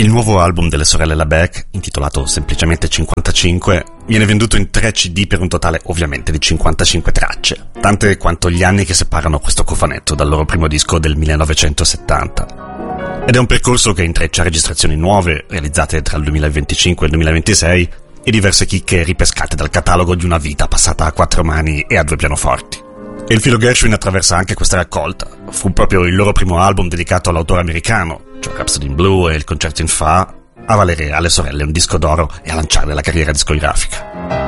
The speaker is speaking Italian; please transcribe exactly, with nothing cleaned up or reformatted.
Il nuovo album delle sorelle LeBecq, intitolato semplicemente cinquantacinque, viene venduto in tre C D per un totale ovviamente di cinquantacinque tracce, tante quanto gli anni che separano questo cofanetto dal loro primo disco del millenovecentosettanta. Ed è un percorso che intreccia registrazioni nuove, realizzate tra il duemilaventicinque e il duemilaventisei, e diverse chicche ripescate dal catalogo di una vita passata a quattro mani e a due pianoforti. E il filo Gershwin attraversa anche questa raccolta. Fu proprio il loro primo album dedicato all'autore americano, cioè Rhapsody in Blue e il concerto in Fa, a valere alle sorelle un disco d'oro e a lanciare la carriera discografica.